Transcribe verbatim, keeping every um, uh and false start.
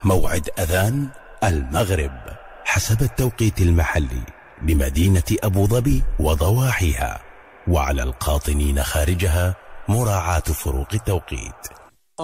موعد أذان المغرب حسب التوقيت المحلي بمدينة أبو ظبي وضواحيها، وعلى القاطنين خارجها مراعاة فروق التوقيت.